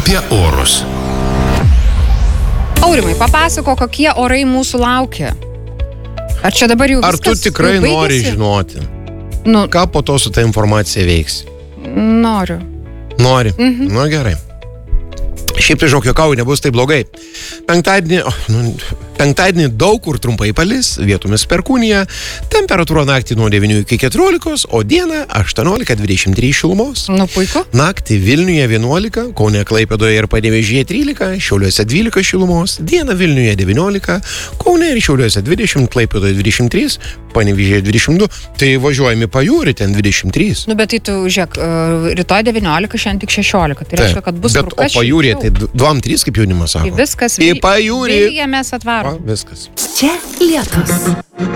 Apie orus. Aurimai, papasako, kokie orai mūsų laukia. Ar čia dabar jau viskas Ar tu tikrai jau baigėsi? nori žinoti, Nu, ką po to su ta informacija veiks? noriu. Nori? Nu gerai. Šiaip tai žokio nebus tai blogai. Penktadienį daug kur trumpai palis, vietomis perkūnija, temperatūra naktį nuo 9 iki 14, o dieną 18-23 šilumos. Nu, puiku. Naktį Vilniuje 11, Kaune, Klaipėdoje ir Panevėžyje 13, Šiauliuose 12 šilumos, dieną Vilniuje 19, Kaune ir Šiauliuose 20, Klaipėdoje 23, Panevėžyje 22, tai važiuojami pajūrį ten 23. Nu, bet tai tu, žiūrėk, rytoj 19, šiandien tik 16. Tai reiškia, kad bus Bet kur kas o pajūrė, tai 2-3, kaip jaunimas sako. Tai viskas. Į pajūrį. Vėlyje mes atvarom. Viskas. Čia Lietus.